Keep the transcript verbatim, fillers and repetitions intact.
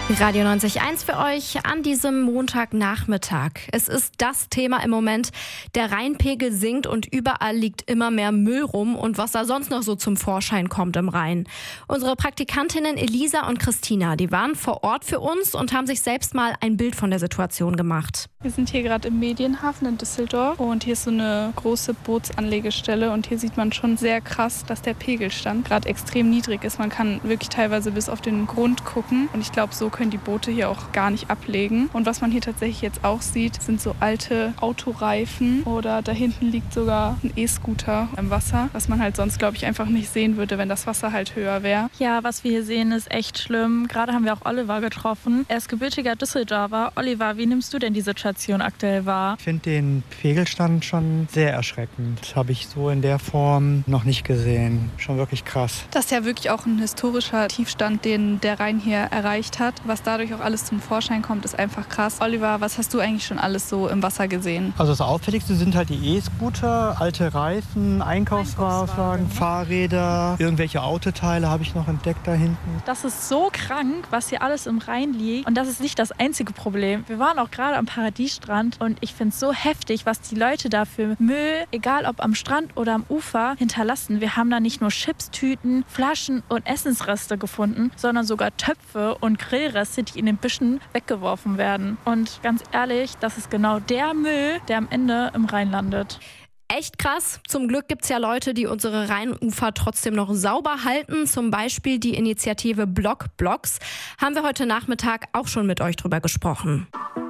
Radio neunzig Komma eins für euch an diesem Montagnachmittag. Es ist das Thema im Moment. Der Rheinpegel sinkt und überall liegt immer mehr Müll rum und was da sonst noch so zum Vorschein kommt im Rhein. Unsere Praktikantinnen Elisa und Christina, die waren vor Ort für uns und haben sich selbst mal ein Bild von der Situation gemacht. Wir sind hier gerade im Medienhafen in Düsseldorf und hier ist so eine große Bootsanlegestelle und hier sieht man schon sehr krass, dass der Pegelstand gerade extrem niedrig ist. Man kann wirklich teilweise bis auf den Grund gucken und ich glaube, so können die Boote hier auch gar nicht ablegen. Und was man hier tatsächlich jetzt auch sieht, sind so alte Autoreifen oder da hinten liegt sogar ein E-Scooter im Wasser, was man halt sonst, glaube ich, einfach nicht sehen würde, wenn das Wasser halt höher wäre. Ja, was wir hier sehen, ist echt schlimm. Gerade haben wir auch Oliver getroffen. Er ist gebürtiger Düsseldorfer. Oliver, wie nimmst du denn die Situation aktuell wahr? Ich finde den Pegelstand schon sehr erschreckend. Das habe ich so in der Form noch nicht gesehen. Schon wirklich krass. Das ist ja wirklich auch ein historischer Tiefstand, den der Rhein hier erreicht hat. Was dadurch auch alles zum Vorschein kommt, ist einfach krass. Oliver, was hast du eigentlich schon alles so im Wasser gesehen? Also das Auffälligste sind halt die E-Scooter, alte Reifen, Einkaufswagen, Fahrräder, irgendwelche Autoteile habe ich noch entdeckt da hinten. Das ist so krank, was hier alles im Rhein liegt. Und das ist nicht das einzige Problem. Wir waren auch gerade am Paradiesstrand und ich finde es so heftig, was die Leute da für Müll, egal ob am Strand oder am Ufer, hinterlassen. Wir haben da nicht nur Chipstüten, Flaschen und Essensreste gefunden, sondern sogar Töpfe und Grillreste, die in den Büschen weggeworfen werden. Und ganz ehrlich, das ist genau der Müll, der am Ende im Rhein landet. Echt krass. Zum Glück gibt es ja Leute, die unsere Rheinufer trotzdem noch sauber halten. Zum Beispiel die Initiative Block Blocks. Haben wir heute Nachmittag auch schon mit euch drüber gesprochen.